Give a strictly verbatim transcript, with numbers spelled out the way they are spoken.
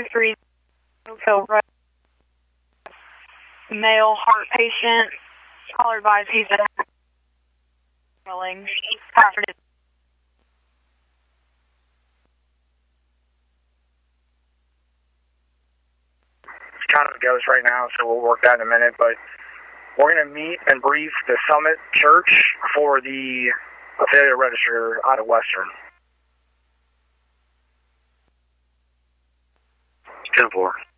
three zero right. Male heart patient. Caller advised he's at Stafford. It's kind of goes right now, so we'll work that in a minute, but we're going to meet and brief the Summit Church for the failure register out of Western. ten four.